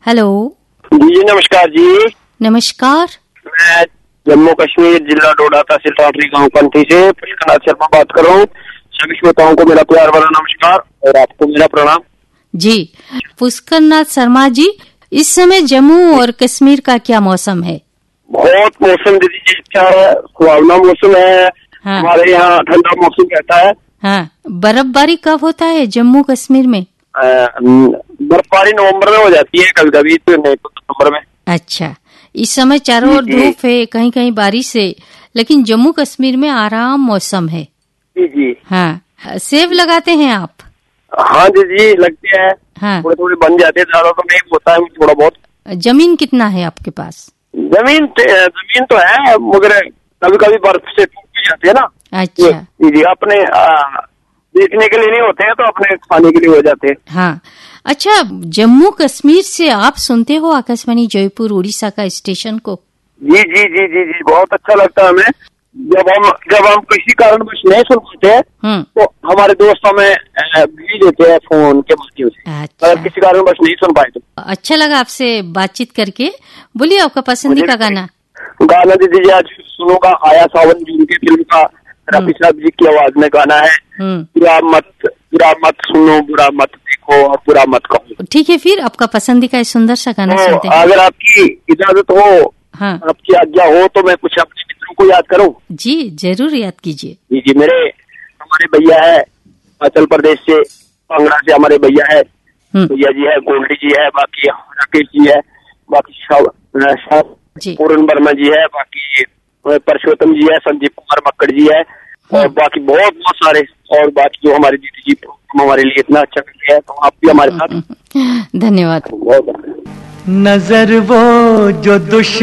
Hello जी नमस्कार जी। नमस्कार। मैं जम्मू कश्मीर जिला डोडा तहसील टाटरी गाँव कंठी से पुष्करनाथ शर्मा बात कर रहा हूँ। सभी श्रोताओं को मेरा प्यार भरा नमस्कार और आपको मेरा प्रणाम। जी पुष्करनाथ शर्मा जी, इस समय जम्मू और कश्मीर का क्या मौसम है? बहुत मौसम दीदी जी अच्छा है, सुहावना मौसम है। हाँ। हमारे यहाँ ठंडा मौसम रहता है। हाँ, बर्फबारी कब होता है जम्मू कश्मीर में? बर्फबारी नवंबर में हो जाती है, कभी कभी तो नहीं तो दिसंबर में। अच्छा, इस समय चारों ओर धूप है, कहीं कहीं बारिश है, लेकिन जम्मू कश्मीर में आराम मौसम है। जी जी। हाँ, सेब लगाते हैं आप? हाँ दीदी लगते हैं। हाँ। थोड़े थोड़े बन जाते हैं, ज्यादा तो नहीं होता है, थोड़ा बहुत। जमीन कितना है आपके पास? जमीन तो है, मगर कभी कभी बर्फ से टूट भी जाते हैं ना। अच्छा जी अपने देखने के लिए नहीं होते हैं, तो अपने खाने के लिए हो जाते हैं। हाँ। अच्छा, जम्मू कश्मीर से आप सुनते हो आकाशवाणी जयपुर उड़ीसा का स्टेशन को? जी जी जी जी जी बहुत अच्छा लगता है हमें। जब हम किसी कारणवश नहीं सुन पाते हैं तो हमारे दोस्त हमें भेज देते हैं फोन के माध्यम से। अच्छा। अगर किसी कारणवश नहीं सुन पाए तो अच्छा लगा आपसे बातचीत करके। बोलिए आपका पसंदीदा गाना। गाना दीदी जी आज सुनूंगा, आया सावन जून की फिल्म का रफी साहब जी की आवाज में गाना है। बुरा मत सुनो, बुरा मत देखो और बुरा मत कहो। ठीक है, फिर आपका पसंदीदा सुंदर सा गाना सुनते हैं। अगर आपकी इजाजत हो, हाँ। आपकी आज्ञा हो तो मैं कुछ अपने मित्रों को याद करूं। जी जरूर याद कीजिए। जी जी हमारे भैया है हिमाचल प्रदेश से, कांगड़ा से हमारे भैया है, भैया जी है, गोल्डी जी है, बाकी राकेश जी है, बाकी पूरन वर्मा जी है, बाकी परशोत्तम जी है, संजीव कुमार मक्कड़ जी है और बाकी बहुत बहुत सारे, और बाकी जो हमारे दीदी जी हमारे लिए इतना अच्छा करते हैं, तो आप भी हमारे साथ। धन्यवाद। बहुत नजर वो जो